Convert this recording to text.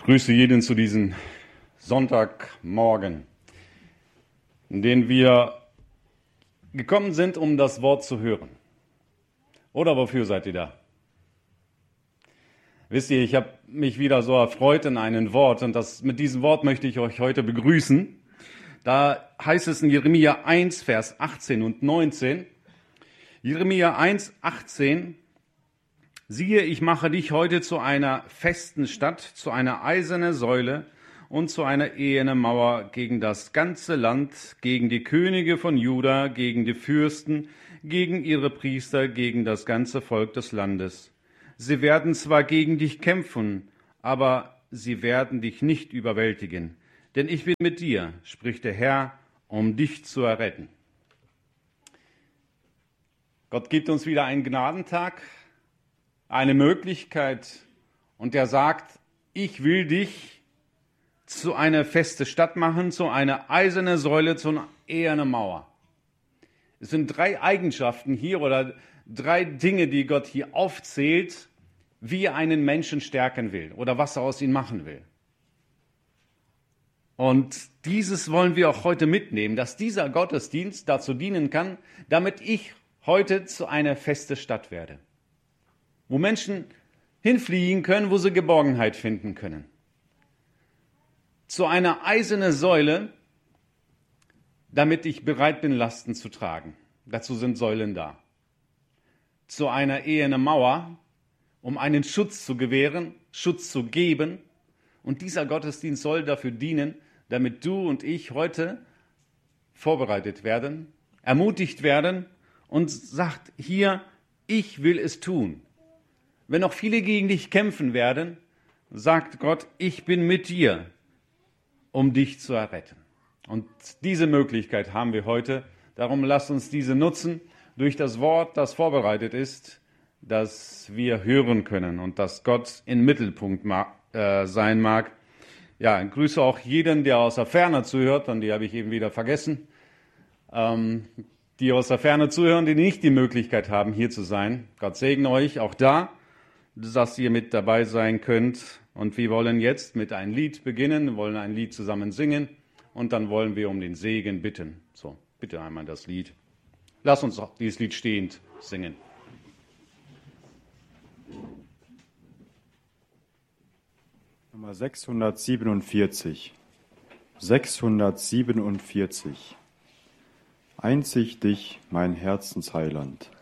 Grüße jeden zu diesem Sonntagmorgen, in dem wir gekommen sind, um das Wort zu hören. Oder wofür seid ihr da? Wisst ihr, ich habe mich wieder so erfreut in einem Wort und mit diesem Wort möchte ich euch heute begrüßen. Da heißt es in Jeremia 1, Vers 18 und 19, Jeremia 1, 18, siehe, ich mache dich heute zu einer festen Stadt, zu einer eisernen Säule und zu einer ehernen Mauer gegen das ganze Land, gegen die Könige von Juda, gegen die Fürsten, gegen ihre Priester, gegen das ganze Volk des Landes. Sie werden zwar gegen dich kämpfen, aber sie werden dich nicht überwältigen. Denn ich bin mit dir, spricht der Herr, um dich zu erretten. Gott gibt uns wieder einen Gnadentag, eine Möglichkeit, und er sagt, ich will dich zu einer festen Stadt machen, zu einer eisernen Säule, zu einer ehernen Mauer. Es sind 3 Eigenschaften hier oder 3 Dinge, die Gott hier aufzählt, wie er einen Menschen stärken will oder was er aus ihm machen will. Und dieses wollen wir auch heute mitnehmen, dass dieser Gottesdienst dazu dienen kann, damit ich heute zu einer festen Stadt werde, wo Menschen hinfliehen können, wo sie Geborgenheit finden können. Zu einer eisernen Säule, damit ich bereit bin, Lasten zu tragen. Dazu sind Säulen da. Zu einer ehernen Mauer, um einen Schutz zu gewähren, Schutz zu geben. Und dieser Gottesdienst soll dafür dienen, damit du und ich heute vorbereitet werden, ermutigt werden und sagt hier, ich will es tun. Wenn auch viele gegen dich kämpfen werden, sagt Gott, ich bin mit dir, um dich zu erretten. Und diese Möglichkeit haben wir heute. Darum lasst uns diese nutzen durch das Wort, das vorbereitet ist, dass wir hören können und dass Gott im Mittelpunkt sein mag. Ja, ich grüße auch jeden, der aus der Ferne zuhört, und die habe ich eben wieder vergessen. Die aus der Ferne zuhören, die nicht die Möglichkeit haben, hier zu sein. Gott segne euch auch da, dass ihr mit dabei sein könnt. Und wir wollen jetzt mit einem Lied beginnen, wir wollen ein Lied zusammen singen und dann wollen wir um den Segen bitten. So, bitte einmal das Lied. Lass uns dieses Lied stehend singen. Nummer 647. 647. Einzig dich, mein Herzensheiland.